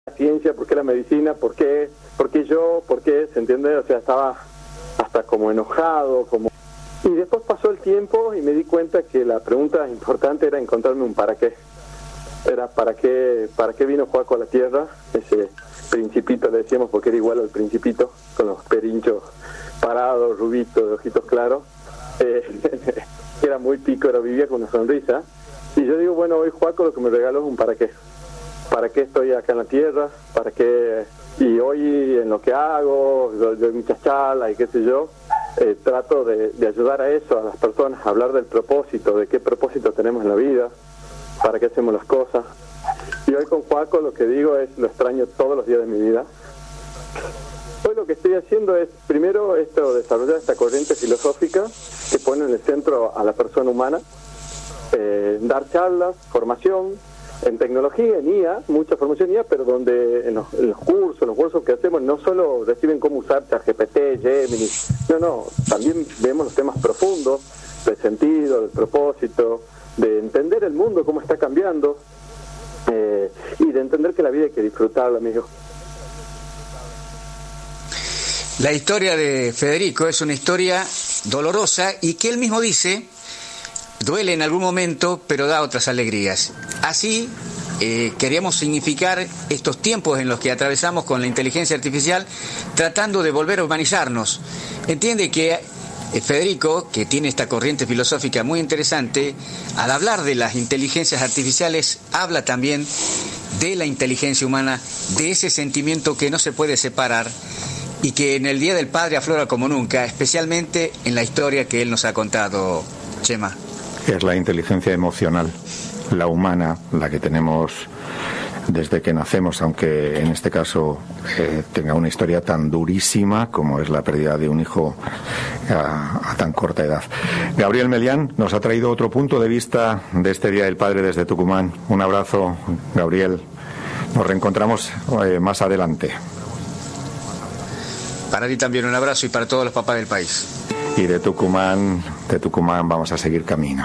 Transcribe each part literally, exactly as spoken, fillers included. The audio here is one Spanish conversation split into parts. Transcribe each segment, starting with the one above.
la ciencia, por qué la medicina, por qué, por qué yo, por qué, ¿se entiende? O sea, estaba hasta como enojado, como... Y después pasó el tiempo y me di cuenta que la pregunta importante era encontrarme un para qué. Era para qué, para qué vino Joaco a la Tierra, ese principito le decíamos porque era igual al principito, con los perinchos parados, rubitos, de ojitos claros, eh, era muy pícaro, vivía con una sonrisa, y yo digo, bueno, hoy Joaco lo que me regaló es un para qué. ¿Para qué estoy acá en la Tierra? ¿Para qué? Y hoy en lo que hago, yo, yo muchas charlas y qué sé yo, eh, trato de, de ayudar a eso, a las personas, a hablar del propósito, de qué propósito tenemos en la vida, para qué hacemos las cosas. Y hoy con Joaco lo que digo es, lo extraño todos los días de mi vida. Hoy lo que estoy haciendo es, primero, esto, desarrollar esta corriente filosófica que pone en el centro a la persona humana, eh, dar charlas, formación, en tecnología, en I A, mucha formación en I A, pero donde en los, en los cursos, en los cursos que hacemos, no solo reciben cómo usar ChatGPT, Gemini, no, no, también vemos los temas profundos, del sentido, del propósito, de entender el mundo, cómo está cambiando, eh, y de entender que la vida hay que disfrutarla, amigo. La historia de Federico es una historia dolorosa y que él mismo dice, duele en algún momento, pero da otras alegrías. Así eh, queríamos significar estos tiempos en los que atravesamos con la inteligencia artificial, tratando de volver a humanizarnos. Entiende que eh, Federico, que tiene esta corriente filosófica muy interesante, al hablar de las inteligencias artificiales, habla también de la inteligencia humana, de ese sentimiento que no se puede separar y que en el Día del Padre aflora como nunca, especialmente en la historia que él nos ha contado, Chema. Es la inteligencia emocional, la humana, la que tenemos desde que nacemos, aunque en este caso eh, tenga una historia tan durísima como es la pérdida de un hijo a, a tan corta edad. Gabriel Melián nos ha traído otro punto de vista de este Día del Padre desde Tucumán. Un abrazo, Gabriel. Nos reencontramos eh, más adelante. Para ti también un abrazo y para todos los papás del país. Y de Tucumán, de Tucumán vamos a seguir camino.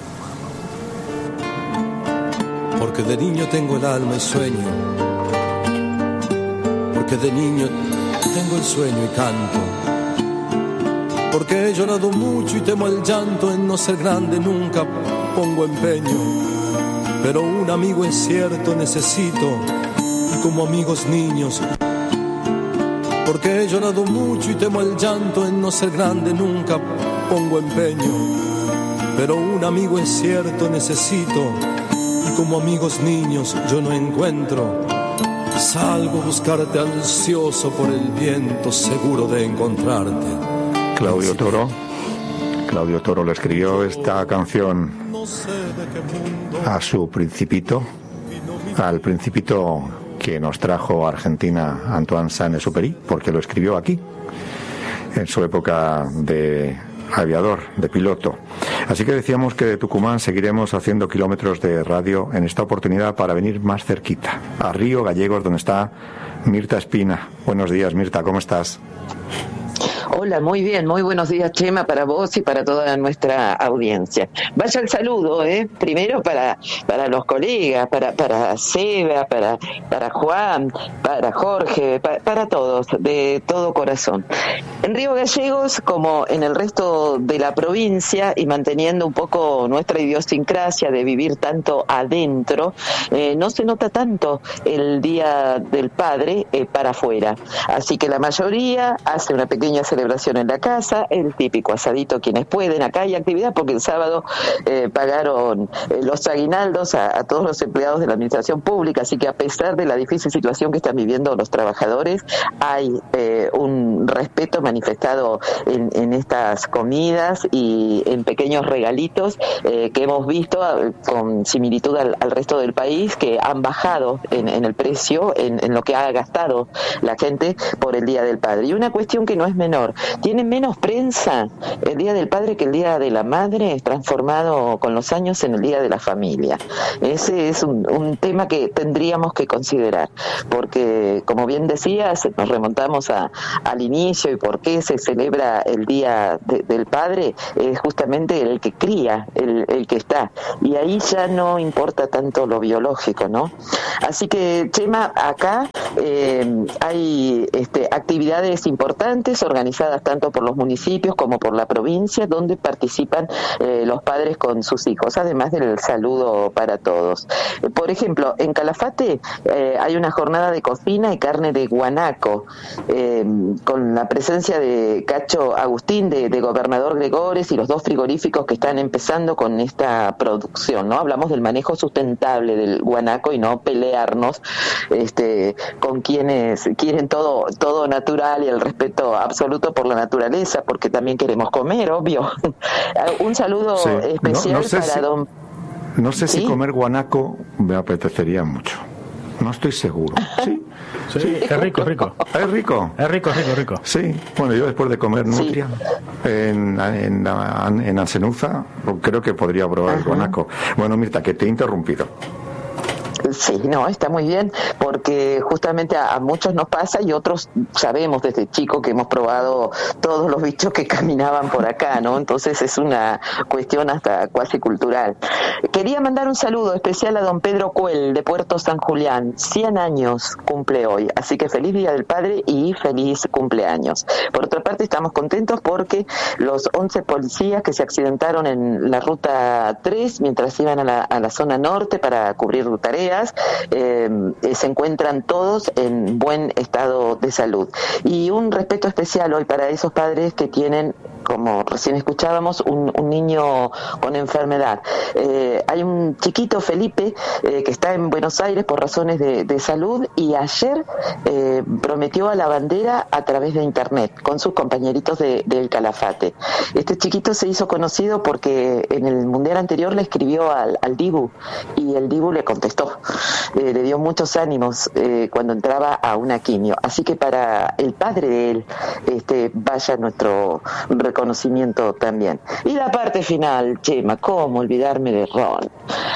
Porque de niño tengo el alma y sueño. Porque de niño tengo el sueño y canto. Porque he llorado mucho y temo el llanto. En no ser grande nunca pongo empeño. Pero un amigo incierto necesito. Y como amigos niños. Porque he llorado mucho y temo el llanto. En no ser grande nunca pongo empeño. Pero un amigo incierto necesito. Y como amigos niños yo no encuentro. Salgo a buscarte ansioso por el viento, seguro de encontrarte. Claudio Toro. Claudio Toro le escribió esta canción a su principito, al principito que nos trajo a Argentina Antoine Saint-Exupéry, porque lo escribió aquí, en su época de aviador, de piloto. Así que decíamos que de Tucumán seguiremos haciendo kilómetros de radio en esta oportunidad para venir más cerquita, a Río Gallegos, donde está Mirta Espina. Buenos días, Mirta, ¿cómo estás? Hola, muy bien, muy buenos días, Chema, para vos y para toda nuestra audiencia. Vaya el saludo, ¿eh? Primero para para los colegas, para para Seba, para para Juan, para Jorge, para, para todos, de todo corazón. En Río Gallegos, como en el resto de la provincia, y manteniendo un poco nuestra idiosincrasia de vivir tanto adentro, eh, no se nota tanto el Día del Padre eh, para afuera. Así que la mayoría hace una pequeña celebración en la casa, el típico asadito quienes pueden. Acá hay actividad porque el sábado eh, pagaron eh, los aguinaldos a, a todos los empleados de la administración pública, así que a pesar de la difícil situación que están viviendo los trabajadores, hay eh, un respeto manifestado en, en estas comidas y en pequeños regalitos eh, que hemos visto eh, con similitud al, al resto del país, que han bajado en, en el precio, en, en lo que ha gastado la gente por el Día del Padre. Y una cuestión que no es menor, amor. Tiene menos prensa el Día del Padre que el Día de la Madre, transformado con los años en el Día de la Familia. Ese es un, un tema que tendríamos que considerar, porque, como bien decías, nos remontamos a, al inicio y por qué se celebra el Día de, del Padre, es justamente el que cría, el, el que está, y ahí ya no importa tanto lo biológico, ¿no? Así que, Chema, acá eh, hay este, actividades importantes organizadas tanto por los municipios como por la provincia, donde participan eh, los padres con sus hijos, además del saludo para todos. Eh, por ejemplo, en Calafate eh, hay una jornada de cocina y carne de guanaco, eh, con la presencia de Cacho Agustín, de, de Gobernador Gregores, y los dos frigoríficos que están empezando con esta producción, ¿no? Hablamos del manejo sustentable del guanaco y no pelearnos este, con quienes quieren todo, todo natural y el respeto absoluto por la naturaleza, porque también queremos comer, obvio. Un saludo sí. especial no, no para si, don... No sé ¿Sí? si comer guanaco me apetecería mucho. No estoy seguro. Sí, sí, sí. Es rico, es rico. ¿Es rico? Es rico, es rico, rico. Sí, bueno, yo después de comer nutria sí. en, en, en Ansenuza, creo que podría probar Ajá. el guanaco. Bueno, Mirta, que te he interrumpido. Sí, no, está muy bien, porque justamente a, a muchos nos pasa y otros sabemos desde chico que hemos probado todos los bichos que caminaban por acá, ¿no? Entonces es una cuestión hasta cuasi cultural. Quería mandar un saludo especial a don Pedro Cuel, de Puerto San Julián. cien años cumple hoy, así que feliz Día del Padre y feliz cumpleaños. Por otra parte, estamos contentos porque los once policías que se accidentaron en la ruta tres mientras iban a la, a la zona norte para cubrir tareas, Eh, se encuentran todos en buen estado de salud. Y un respeto especial hoy para esos padres que tienen, como recién escuchábamos, un, un niño con enfermedad. Eh, hay un chiquito, Felipe, eh, que está en Buenos Aires por razones de, de salud, y ayer eh, prometió a la bandera a través de internet con sus compañeritos de, del Calafate. Este chiquito se hizo conocido porque en el mundial anterior le escribió al, al Dibu, y el Dibu le contestó. Eh, le dio muchos ánimos eh, cuando entraba a una quimio, así que para el padre de él este, vaya nuestro reconocimiento también. Y la parte final, Chema, ¿cómo olvidarme de Ron?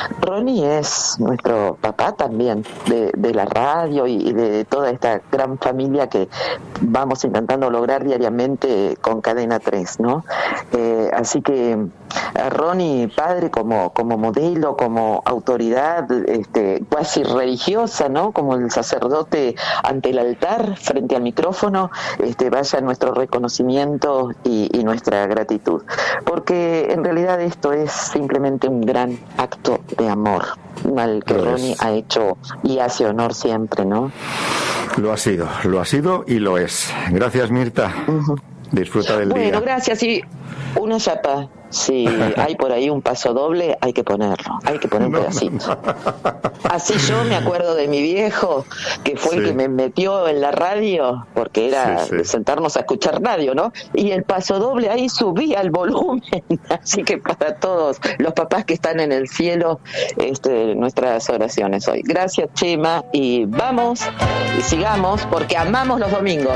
Ronnie es nuestro papá también de, de la radio y, y de toda esta gran familia que vamos intentando lograr diariamente con Cadena tres, ¿no? Eh, así que a Ronnie, padre, como, como modelo, como autoridad este, cuasi religiosa, ¿no? Como el sacerdote ante el altar, frente al micrófono, este, vaya nuestro reconocimiento y, y nuestra gratitud. Porque en realidad esto es simplemente un gran acto de amor, al que Ronnie ha hecho y hace honor siempre, ¿no? Lo ha sido, lo ha sido y lo es. Gracias, Mirta. Uh-huh. Disfruta del bueno, día. Bueno, gracias. Y una chapa. Si hay por ahí un paso doble, hay que ponerlo, hay que poner un no, pedacito. No, no. Así yo me acuerdo de mi viejo, que fue sí. el que me metió en la radio, porque era sí, sí. sentarnos a escuchar radio, ¿no? Y el paso doble ahí subía el volumen. Así que para todos los papás que están en el cielo, este, nuestras oraciones hoy. Gracias, Chema, y vamos y sigamos, porque amamos los domingos.